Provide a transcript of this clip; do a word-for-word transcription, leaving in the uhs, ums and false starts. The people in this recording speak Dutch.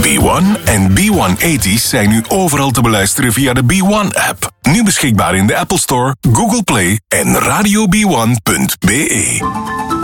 B one en B honderdtachtig zijn nu overal te beluisteren via de B one-app. Nu beschikbaar in de Apple Store, Google Play en radio b one punt b e.